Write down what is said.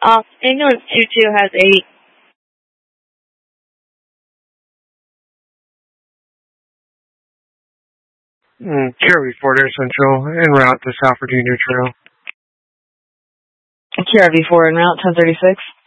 Ambulance 22 has 8. Charlie Ford Air Central, en route to South Virginia Trail. KRV4 en route, 1036.